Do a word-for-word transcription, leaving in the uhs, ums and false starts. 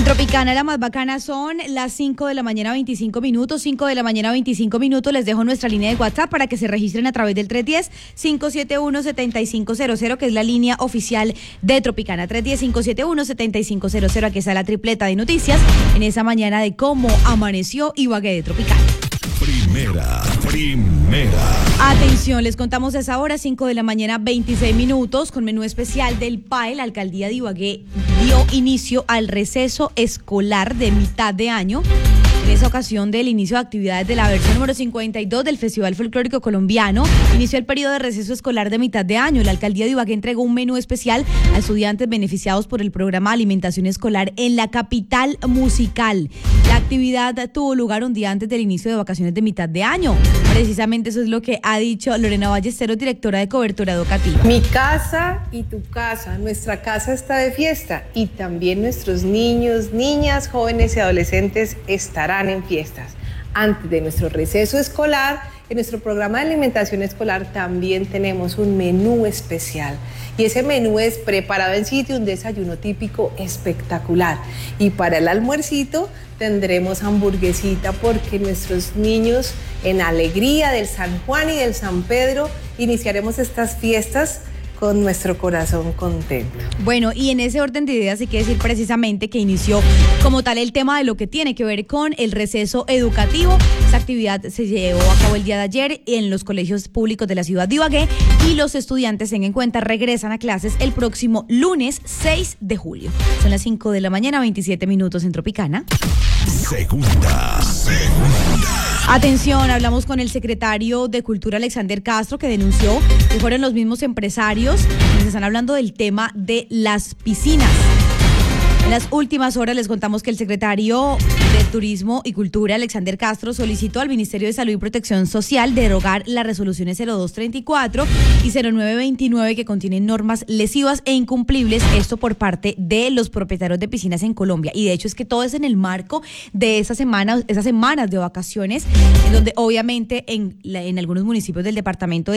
En Tropicana, la más bacana, son las cinco de la mañana, veinticinco minutos. cinco de la mañana, veinticinco minutos. Les dejo nuestra línea de WhatsApp para que se registren a través del tres uno cero, cinco siete uno, siete cinco cero cero, que es la línea oficial de Tropicana. tres uno cero, cinco siete uno, siete cinco cero cero. Aquí está la tripleta de noticias en esa mañana de cómo amaneció Ibagué de Tropicana. Primera, primera. Atención, les contamos a esa hora, cinco de la mañana, veintiséis minutos, con menú especial del P A E. La alcaldía de Ibagué dio inicio al receso escolar de mitad de año. En esa ocasión del inicio de actividades de la versión número cincuenta y dos del Festival Folclórico Colombiano, inició el periodo de receso escolar de mitad de año. La alcaldía de Ibagué entregó un menú especial a estudiantes beneficiados por el programa de alimentación escolar en la capital musical. La actividad tuvo lugar un día antes del inicio de vacaciones de mitad de año. Precisamente eso es lo que ha dicho Lorena Ballesteros, directora de cobertura educativa. Mi casa y tu casa, nuestra casa está de fiesta y también nuestros niños, niñas, jóvenes y adolescentes estarán en fiestas. Antes de nuestro receso escolar, en nuestro programa de alimentación escolar también tenemos un menú especial. Y ese menú es preparado en sitio, un desayuno típico espectacular. Y para el almuercito tendremos hamburguesita, porque nuestros niños, en alegría del San Juan y del San Pedro, iniciaremos estas fiestas con nuestro corazón contento. Bueno, y en ese orden de ideas hay que decir precisamente que inició como tal el tema de lo que tiene que ver con el receso educativo. Esta actividad se llevó a cabo el día de ayer en los colegios públicos de la ciudad de Ibagué, y los estudiantes, tengan en cuenta, regresan a clases el próximo lunes seis de julio. Son las cinco de la mañana, veintisiete minutos en Tropicana. Segunda, segunda. Atención, hablamos con el secretario de Cultura, Alexander Castro, que denunció que fueron los mismos empresarios quienes están hablando del tema de las piscinas. En las últimas horas les contamos que el secretario de Turismo y Cultura, Alexander Castro, solicitó al Ministerio de Salud y Protección Social derogar las resoluciones cero dos treinta y cuatro y cero nueve veintinueve, que contienen normas lesivas e incumplibles, esto por parte de los propietarios de piscinas en Colombia. Y de hecho es que todo es en el marco de esas semanas, esas semanas de vacaciones, en donde obviamente en, la, en algunos municipios del departamento